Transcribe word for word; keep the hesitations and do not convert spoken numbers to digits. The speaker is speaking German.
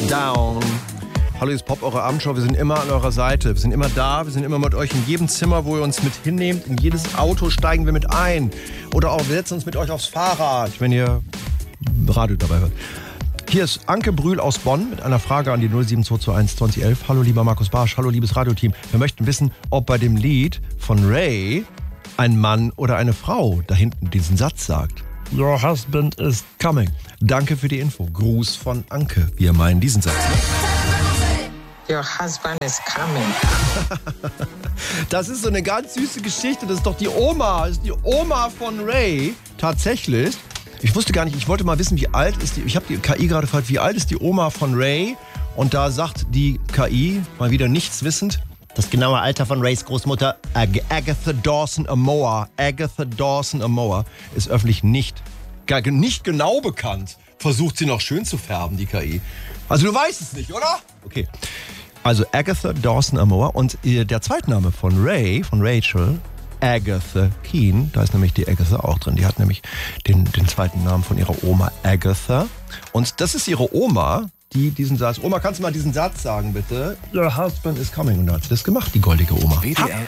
Down. Hallo, hier ist Pop, eure Abendshow. Wir sind immer an eurer Seite. Wir sind immer da. Wir sind immer mit euch in jedem Zimmer, wo ihr uns mit hinnehmt. In jedes Auto steigen wir mit ein. Oder auch, wir setzen uns mit euch aufs Fahrrad, wenn ihr Radio dabei hört. Hier ist Anke Brühl aus Bonn mit einer Frage an die null sieben zwei zwei eins zwanzig elf. Hallo, lieber Markus Barsch. Hallo, liebes Radioteam. Wir möchten wissen, ob bei dem Lied von Ray ein Mann oder eine Frau da hinten diesen Satz sagt. Your husband is coming. Danke für die Info. Gruß von Anke. Wir meinen diesen Satz. Your husband is coming. Das ist so eine ganz süße Geschichte. Das ist doch die Oma. Das ist die Oma von Ray. Tatsächlich. Ich wusste gar nicht, ich wollte mal wissen, wie alt ist die. Ich habe die K I gerade gefragt, wie alt ist die Oma von Ray? Und da sagt die K I, mal wieder nichts wissend, das genaue Alter von Rays Großmutter Ag- Agatha Dawson Amoa. Agatha Dawson Amoa ist öffentlich nicht, gar, nicht genau bekannt. Versucht sie noch schön zu färben, die K I. Also du weißt es nicht, oder? Okay. Also Agatha Dawson Amoa und der Zweitname von Ray, von Rachel, Agatha Keane, da ist nämlich die Agatha auch drin. Die hat nämlich den, den zweiten Namen von ihrer Oma Agatha. Und das ist ihre Oma, die diesen Satz... Oma, kannst du mal diesen Satz sagen, bitte? Your husband is coming. Und da hat sie das gemacht, die goldige Oma.